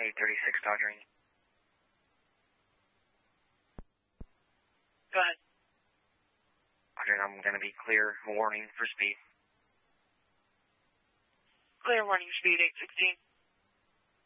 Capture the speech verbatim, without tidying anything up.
eight thirty-six Dodgering. Go ahead. Roger, I'm going to be clear. Warning for speed. Clear warning speed eight sixteen.